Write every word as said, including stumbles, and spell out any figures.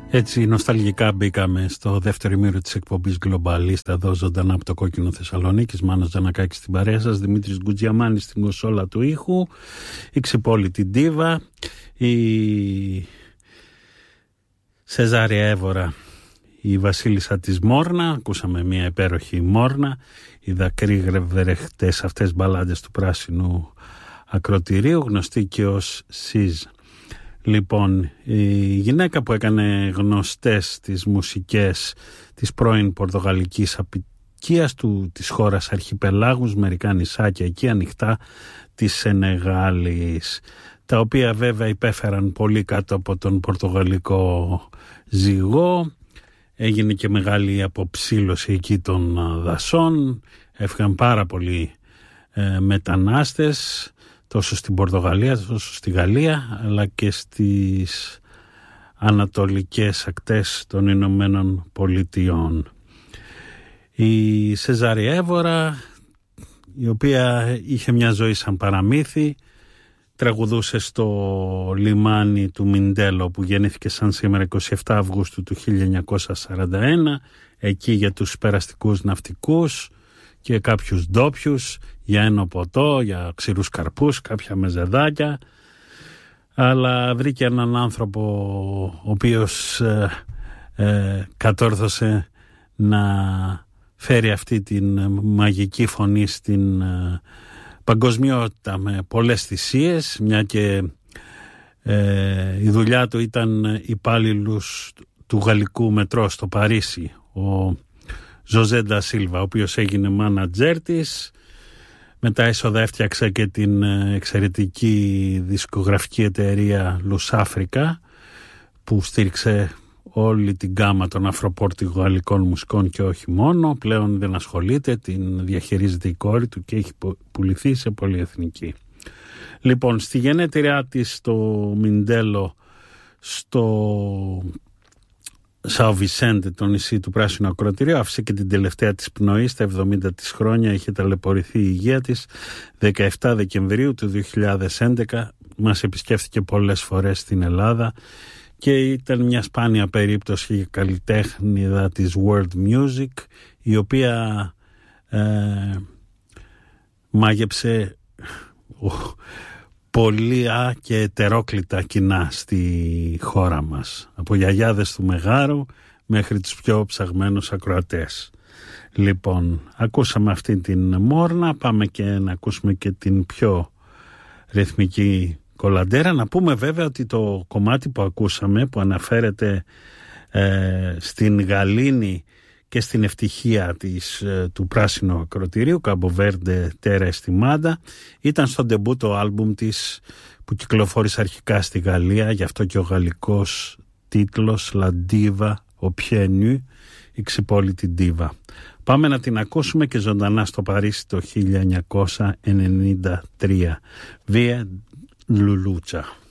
Έτσι νοσταλγικά μπήκαμε στο δεύτερο ημίρο της εκπομπής Globalista, εδώ ζωντανά από το κόκκινο Θεσσαλονίκης. Μάνος Τζανακάκης στην παρέα σας, Δημήτρης Γκουτζιαμάνης στην κονσόλα του ήχου, η ξυπόλυτη ντίβα, η Σεζάρια Εύωρα, η βασίλισσα της Μόρνα. Ακούσαμε μια υπέροχη Μόρνα, οι δακρύγρευτες αυτές μπαλάντες του πράσινου ακροτηρίου, γνωστή και ως Σιζ. Λοιπόν, η γυναίκα που έκανε γνωστές τις μουσικές της πρώην πορτογαλικής αποικίας του, της χώρας αρχιπελάγους, μερικά νησάκια εκεί ανοιχτά της Σενεγάλης, τα οποία βέβαια υπέφεραν πολύ κάτω από τον πορτογαλικό ζυγό. Έγινε και μεγάλη αποψήλωση εκεί των δασών, έφυγαν πάρα πολλοί ε, μετανάστες, τόσο στην Πορτογαλία, τόσο στη Γαλλία, αλλά και στις ανατολικές ακτές των Ηνωμένων Πολιτειών. Η Σεζάρια Εύωρα, η οποία είχε μια ζωή σαν παραμύθι, τραγουδούσε στο λιμάνι του Μιντέλο, που γεννήθηκε σαν σήμερα εικοστή εβδόμη Αυγούστου του χίλια εννιακόσια σαράντα ένα, εκεί για τους περαστικούς ναυτικούς και κάποιους ντόπιους, για ένα ποτό, για ξηρούς καρπούς, κάποια μεζεδάκια, αλλά βρήκε έναν άνθρωπο ο οποίος ε, ε, κατόρθωσε να φέρει αυτή την μαγική φωνή στην ε, παγκοσμιότητα με πολλές θυσίες, μια και ε, η δουλειά του ήταν υπάλληλους του γαλλικού μετρό στο Παρίσι, ο Ζωζέ ντα Σίλβα, ο οποίος έγινε μάνατζέρ της. Μετά έσοδα έφτιαξε και την εξαιρετική δισκογραφική εταιρεία Λουσάφρικα, που στήριξε όλη την γκάμα των αφροπορτογαλικών μουσικών και όχι μόνο. Πλέον δεν ασχολείται, την διαχειρίζεται η κόρη του και έχει πουληθεί σε πολυεθνική. Λοιπόν, στη γενέτειριά της στο Μιντέλο, στο Σάο Βισέντε, το νησί του Πράσινου Ακροτηρίου, άφησε και την τελευταία της πνοή στα εβδομήντα της χρόνια. Είχε ταλαιπωρηθεί η υγεία της. δεκαεφτά Δεκεμβρίου του δύο χιλιάδες έντεκα μας επισκέφθηκε πολλές φορές στην Ελλάδα και ήταν μια σπάνια περίπτωση για καλλιτέχνηδα της world music, η οποία ε, μάγεψε πολλία και ετερόκλητα κοινά στη χώρα μας, από γιαγιάδες του Μεγάρου μέχρι τους πιο ψαγμένους ακροατές. Λοιπόν, ακούσαμε αυτή την Μόρνα, πάμε και να ακούσουμε και την πιο ρυθμική κολαντέρα. Να πούμε βέβαια ότι το κομμάτι που ακούσαμε, που αναφέρεται ε, στην γαλήνη και στην ευτυχία της, του πράσινου ακροτηρίου, Καμποβέρντε Τέρα Εστιμάντα, ήταν στο ντεμπούτο άλμπουμ της που κυκλοφόρησε αρχικά στη Γαλλία, γι' αυτό και ο γαλλικός τίτλος La Diva au pied nu, η ξυπόλυτη ντίβα. Πάμε να την ακούσουμε και ζωντανά στο Παρίσι το χίλια εννιακόσια ενενήντα τρία. Via Lulucha.